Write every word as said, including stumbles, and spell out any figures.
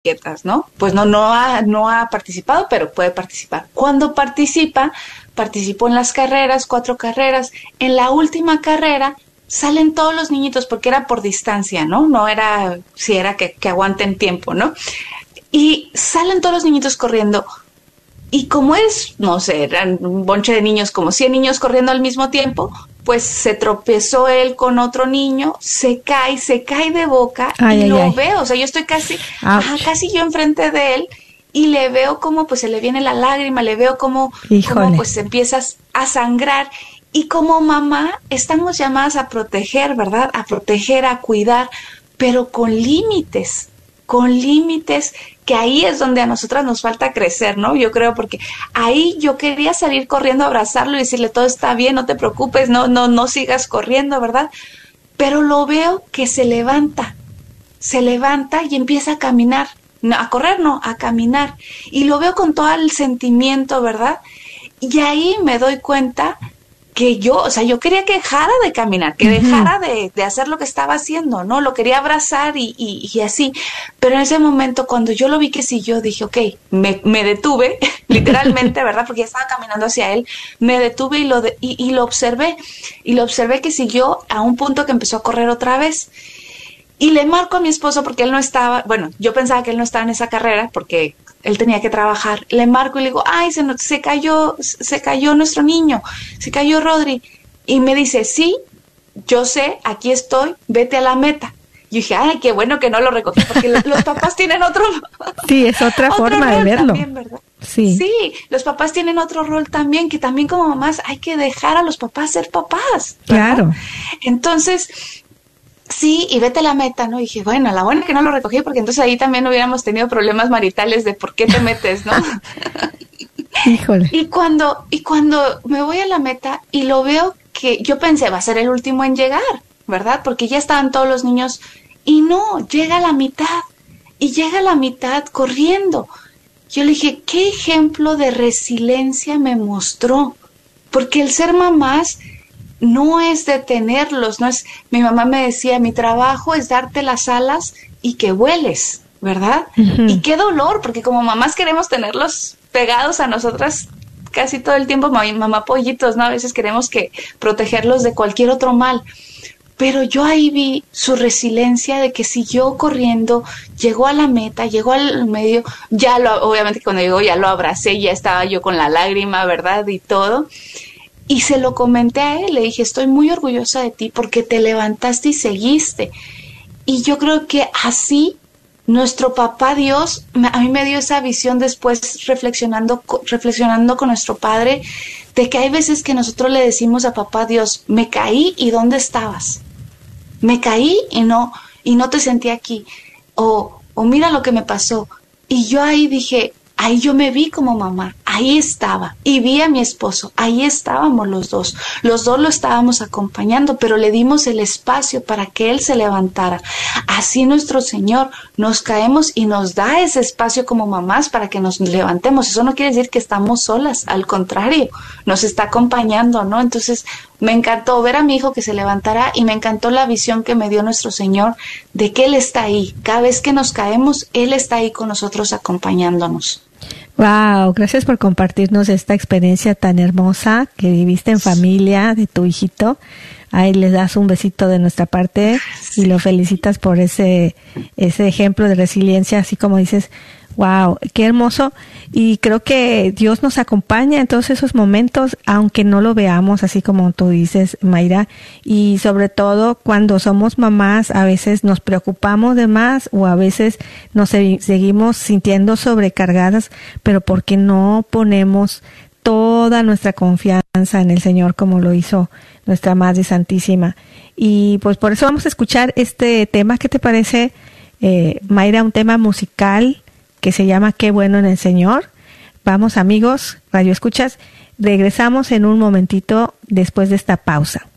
raquetas, ¿no? Pues no, no ha, no ha participado, pero puede participar. Cuando participa, participó en las carreras, cuatro carreras. En la última carrera salen todos los niñitos, porque era por distancia, ¿no? No era, si era que, que aguanten tiempo, ¿no? Y salen todos los niñitos corriendo. Y como es, no sé, eran un bonche de niños, como cien niños corriendo al mismo tiempo, pues se tropezó él con otro niño, se cae, se cae de boca ay, y ay, lo ay. veo, o sea, yo estoy casi, ajá, casi yo enfrente de él y le veo como pues se le viene la lágrima, le veo como, como pues empiezas a sangrar. Y como mamá estamos llamadas a proteger, ¿verdad? A proteger, a cuidar, pero con límites, con límites, que ahí es donde a nosotras nos falta crecer, ¿no? Yo creo, porque ahí yo quería salir corriendo a abrazarlo y decirle, todo está bien, no te preocupes, no, no, no sigas corriendo, ¿verdad? Pero lo veo que se levanta, se levanta y empieza a caminar, no, a correr no, a caminar, y lo veo con todo el sentimiento, ¿verdad? Y ahí me doy cuenta que yo, o sea, yo quería que dejara de caminar, que dejara de, de hacer lo que estaba haciendo, ¿no? Lo quería abrazar y, y, y así. Pero en ese momento, cuando yo lo vi que siguió, dije, ok, me, me detuve, literalmente, ¿verdad? Porque ya estaba caminando hacia él, me detuve y lo, de, y, y lo observé. Y lo observé que siguió a un punto que empezó a correr otra vez. Y le marco a mi esposo porque él no estaba, bueno, yo pensaba que él no estaba en esa carrera porque él tenía que trabajar. Le marco y le digo, ay, se, se cayó, se cayó nuestro niño, se cayó Rodri. Y me dice, sí, yo sé, aquí estoy, vete a la meta. Y dije, ay, qué bueno que no lo recogí, porque los papás tienen otro... Sí, es otra forma de verlo. También, ¿verdad? Sí. Sí, los papás tienen otro rol también, que también como mamás hay que dejar a los papás ser papás, ¿verdad? Claro. Entonces... Sí, y vete a la meta, ¿no? Y dije, bueno, la buena que no lo recogí, porque entonces ahí también hubiéramos tenido problemas maritales de por qué te metes, ¿no? Híjole. Y cuando, y cuando me voy a la meta y lo veo que yo pensé, va a ser el último en llegar, ¿verdad? Porque ya estaban todos los niños, y no, llega a la mitad, y llega a la mitad corriendo. Yo le dije, ¿qué ejemplo de resiliencia me mostró? Porque el ser mamás no es detenerlos, no es, mi mamá me decía, mi trabajo es darte las alas y que vueles, ¿verdad? Uh-huh. Y qué dolor, porque como mamás queremos tenerlos pegados a nosotras casi todo el tiempo, mamá, mamá pollitos, ¿no? A veces queremos que protegerlos de cualquier otro mal. Pero yo ahí vi su resiliencia de que siguió corriendo, llegó a la meta, llegó al medio, ya lo, obviamente cuando llegó ya lo abracé, ya estaba yo con la lágrima, ¿verdad? Y todo. Y se lo comenté a él, le dije, estoy muy orgullosa de ti porque te levantaste y seguiste. Y yo creo que así nuestro papá Dios, a mí me dio esa visión después reflexionando, reflexionando con nuestro Padre, de que hay veces que nosotros le decimos a papá Dios, me caí y ¿dónde estabas? Me caí y no, y no te sentí aquí. O, o mira lo que me pasó. Y yo ahí dije, ahí yo me vi como mamá, ahí estaba, y vi a mi esposo, ahí estábamos los dos, los dos lo estábamos acompañando, pero le dimos el espacio para que él se levantara. Así nuestro Señor, nos caemos y nos da ese espacio como mamás para que nos levantemos. Eso no quiere decir que estamos solas, al contrario, nos está acompañando, ¿no? Entonces me encantó ver a mi hijo que se levantara y me encantó la visión que me dio nuestro Señor de que Él está ahí. Cada vez que nos caemos, Él está ahí con nosotros acompañándonos. Wow, gracias por compartirnos esta experiencia tan hermosa que viviste en familia de tu hijito. Ahí le das un besito de nuestra parte y lo felicitas por ese ese ejemplo de resiliencia, así como dices, wow, qué hermoso. Y creo que Dios nos acompaña en todos esos momentos, aunque no lo veamos, así como tú dices, Mayra. Y sobre todo cuando somos mamás, a veces nos preocupamos de más o a veces nos seguimos sintiendo sobrecargadas, pero ¿por qué no ponemos toda nuestra confianza en el Señor como lo hizo nuestra Madre Santísima? Y pues por eso vamos a escuchar este tema. ¿Qué te parece, eh, Mayra? Un tema musical que se llama Qué bueno en el Señor. Vamos, amigos, Radio Escuchas, regresamos en un momentito después de esta pausa.